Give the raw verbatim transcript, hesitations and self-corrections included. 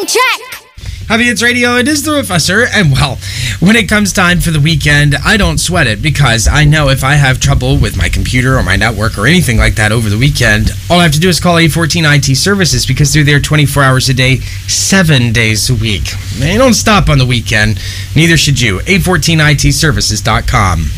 check. Happy Hits Radio, it is the Professor, and well, when it comes time for the weekend, I don't sweat it because I know if I have trouble with my computer or my network or anything like that over the weekend, all I have to do is call eight fourteen I T Services because they're there twenty-four hours a day, seven days a week. They don't stop on the weekend, neither should you. eight fourteen I T services dot com.